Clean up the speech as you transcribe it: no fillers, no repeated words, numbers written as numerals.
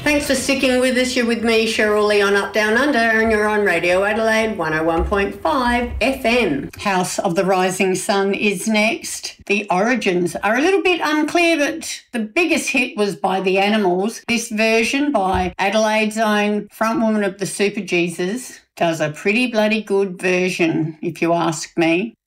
Thanks for sticking with us. You're with me, Cheryl Lee, on Up Down Under, and you're on Radio Adelaide 101.5 FM. House of the Rising Sun is next. The origins are a little bit unclear, but the biggest hit was by The Animals. This version by Adelaide's own frontwoman of the Super Jesus does a pretty bloody good version, if you ask me.